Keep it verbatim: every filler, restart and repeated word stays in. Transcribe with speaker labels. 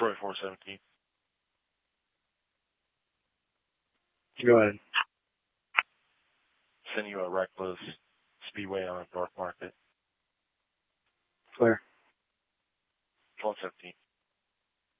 Speaker 1: Detroit four seventeen.
Speaker 2: Go ahead.
Speaker 1: Send you a reckless speedway on North Market.
Speaker 2: Clear.
Speaker 1: twelve seventeen.